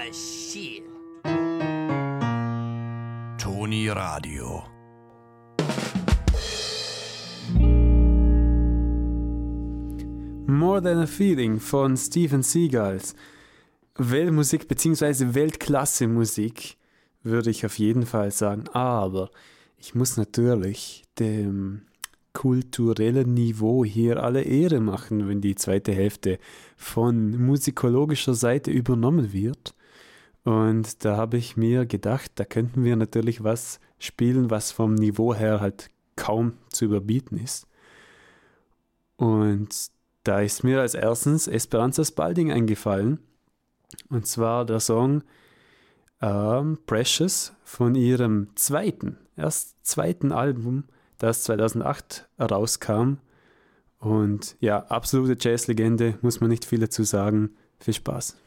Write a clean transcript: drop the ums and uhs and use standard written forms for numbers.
shit. Tony Radio. More Than a Feeling von Steven Seagals. Weltmusik bzw. Weltklasse-Musik würde ich auf jeden Fall sagen, aber ich muss natürlich dem kulturellen Niveau hier alle Ehre machen, wenn die zweite Hälfte von musikologischer Seite übernommen wird. Und da habe ich mir gedacht, da könnten wir natürlich was spielen, was vom Niveau her halt kaum zu überbieten ist. Und da ist mir als erstes Esperanza Spalding eingefallen. Und zwar der Song Precious von ihrem erst zweiten Album, das 2008 rauskam. Und ja, absolute Jazzlegende, muss man nicht viel dazu sagen. Viel Spaß.